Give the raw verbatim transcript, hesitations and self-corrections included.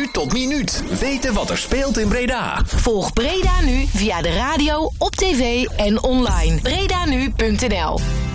minuut tot minuut weten wat er speelt in Breda. Volg Breda Nu via de radio, op tv en online. breda nu punt n l